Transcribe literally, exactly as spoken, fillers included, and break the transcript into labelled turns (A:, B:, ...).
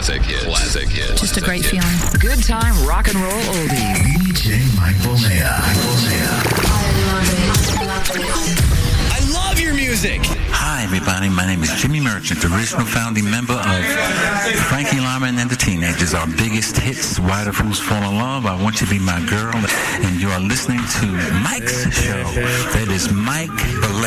A: Classic hits. Classic hits.
B: Just a great
A: hits.
B: feeling.
C: Good time rock and roll oldies.
D: D J Mike Bolea.
E: I love your music.
F: Hi, everybody. My name is Jimmy Merchant, the original founding member of Frankie Lyman and the Teenagers. Our biggest hits, Why the Fools Fall in Love, I Want You to Be My Girl, and you are listening to Mike's show. That is Mike Bolea.